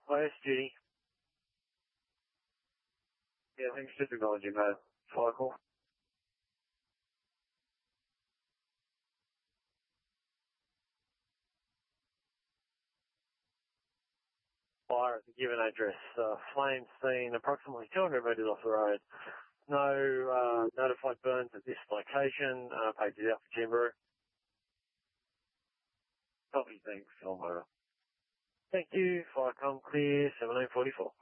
West Judy. Yeah, thanks for acknowledging that. Fire call. Fire at the given address. Flames seen approximately 200 metres off the road. No notified burns at this location. Pages out for Timbro. Copy, thanks. Thank you. Fire com clear, 1744.